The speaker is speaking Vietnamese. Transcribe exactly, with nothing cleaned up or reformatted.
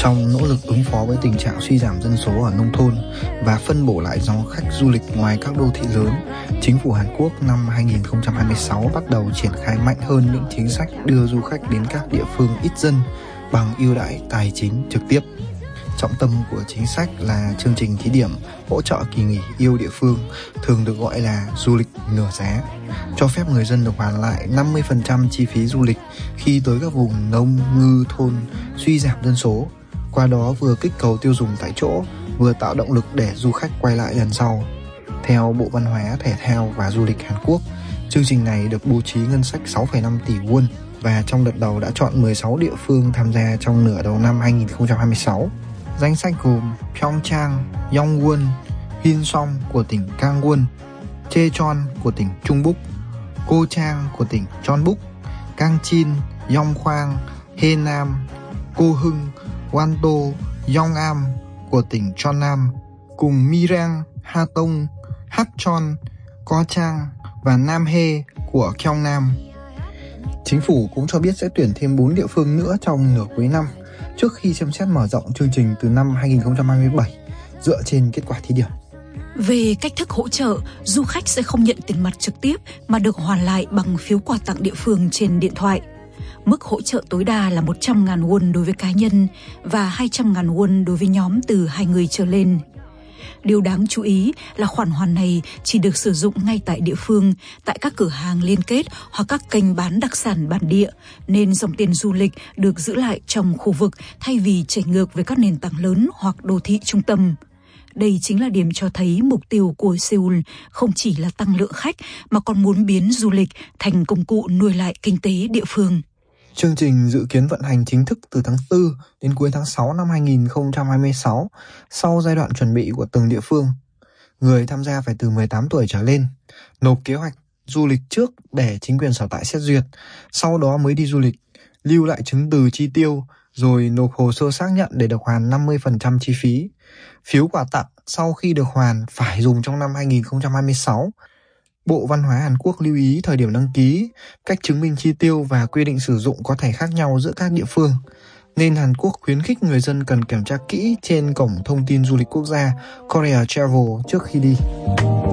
Trong nỗ lực ứng phó với tình trạng suy giảm dân số ở nông thôn và phân bổ lại dòng khách du lịch ngoài các đô thị lớn, chính phủ Hàn Quốc năm hai nghìn không trăm hai mươi sáu bắt đầu triển khai mạnh hơn những chính sách đưa du khách đến các địa phương ít dân bằng ưu đãi tài chính trực tiếp. Trọng tâm của chính sách là chương trình thí điểm hỗ trợ kỳ nghỉ yêu địa phương, thường được gọi là du lịch nửa giá, cho phép người dân được hoàn lại năm mươi phần trăm chi phí du lịch khi tới các vùng nông ngư thôn suy giảm dân số. Qua đó vừa kích cầu tiêu dùng tại chỗ, vừa tạo động lực để du khách quay lại lần sau. Theo Bộ Văn hóa, Thể thao và Du lịch Hàn Quốc, chương trình này được bố trí ngân sách sáu phẩy năm tỷ won và trong đợt đầu đã chọn mười sáu địa phương tham gia trong nửa đầu năm hai nghìn không trăm hai mươi sáu. Danh sách gồm Pyeongchang, Yongwon, Hyeonsong của tỉnh Gangwon, Daejeon của tỉnh Trung-búc, Gochang của tỉnh Jeonbuk, Gangchin, Yongkwang, Haenam, Go-hưng, Wanto, Yongam của tỉnh Jeonnam, cùng Mirang, Hatong, Hapcheon, Gochang và Namhae của Gyeongnam. Chính phủ cũng cho biết sẽ tuyển thêm bốn địa phương nữa trong nửa cuối năm, trước khi xem xét mở rộng chương trình từ năm hai nghìn không trăm hai mươi bảy dựa trên kết quả thí điểm. Về cách thức hỗ trợ, du khách sẽ không nhận tiền mặt trực tiếp mà được hoàn lại bằng phiếu quà tặng địa phương trên điện thoại. Mức hỗ trợ tối đa là một trăm nghìn won đối với cá nhân và hai trăm nghìn won đối với nhóm từ hai người trở lên. Điều đáng chú ý là khoản hoàn này chỉ được sử dụng ngay tại địa phương, tại các cửa hàng liên kết hoặc các kênh bán đặc sản bản địa, nên dòng tiền du lịch được giữ lại trong khu vực thay vì chảy ngược với các nền tảng lớn hoặc đô thị trung tâm. Đây chính là điểm cho thấy mục tiêu của Seoul không chỉ là tăng lượng khách mà còn muốn biến du lịch thành công cụ nuôi lại kinh tế địa phương. Chương trình dự kiến vận hành chính thức từ tháng tư đến cuối tháng sáu năm hai nghìn không trăm hai mươi sáu, sau giai đoạn chuẩn bị của từng địa phương. Người tham gia phải từ mười tám tuổi trở lên, nộp kế hoạch du lịch trước để chính quyền sở tại xét duyệt, sau đó mới đi du lịch, lưu lại chứng từ chi tiêu, rồi nộp hồ sơ xác nhận để được hoàn năm mươi phần trăm chi phí. Phiếu quà tặng sau khi được hoàn phải dùng trong năm hai nghìn không trăm hai mươi sáu. Bộ Văn hóa Hàn Quốc lưu ý thời điểm đăng ký, cách chứng minh chi tiêu và quy định sử dụng có thể khác nhau giữa các địa phương, nên Hàn Quốc khuyến khích người dân cần kiểm tra kỹ trên cổng thông tin du lịch quốc gia Korea Travel trước khi đi.